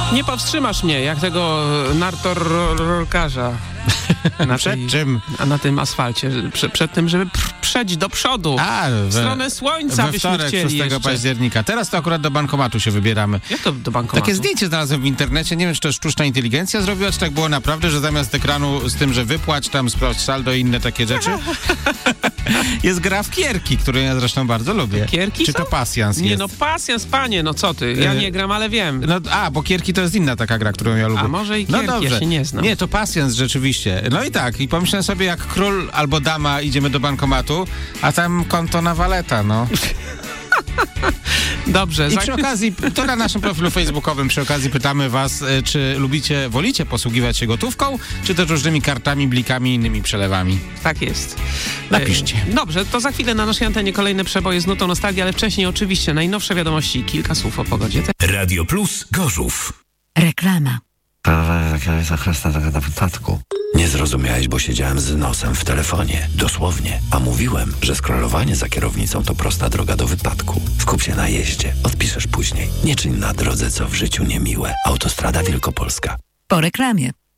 Nie powstrzymasz mnie, jak tego nartorkarza. Przed czym? Na tym asfalcie. Przed tym, żeby przejść do przodu. W stronę słońca we byśmy wtorek, chcieli 6 jeszcze. października. Teraz to akurat do bankomatu się wybieramy. Jak to do bankomatu? Takie zdjęcie znalazłem w internecie. Nie wiem, czy to sztuczna inteligencja zrobiła, czy tak było naprawdę, że zamiast ekranu z tym, że wypłać, tam sprawdź saldo i inne takie rzeczy, jest gra w kierki, którą ja zresztą bardzo lubię. Kierki Czy są? to pasjans Nie, jest? no pasjans, panie, no co ty? Ja nie gram, ale wiem. Bo kierki to jest inna taka gra, którą ja lubię. A może i kierki, ja się nie znam. Nie, to pasjans rzeczywiście. No i tak, i pomyślałem sobie, jak król albo dama idziemy do bankomatu, a tam konto na waleta, no. Dobrze. I przy okazji, to na naszym profilu facebookowym przy okazji pytamy was, czy wolicie posługiwać się gotówką, czy też różnymi kartami, blikami i innymi przelewami. Tak jest. Napiszcie. Dobrze, to za chwilę na naszej antenie kolejne przeboje z nutą nostalgii, ale wcześniej oczywiście najnowsze wiadomości i kilka słów o pogodzie. Radio Plus Gorzów. Reklama. Na wypadku. Nie zrozumiałeś, bo siedziałem z nosem w telefonie. Dosłownie. A mówiłem, że scrollowanie za kierownicą to prosta droga do wypadku. Skup się na jeździe. Odpiszesz później. Nie czyń na drodze, co w życiu niemiłe. Autostrada Wielkopolska. Po reklamie.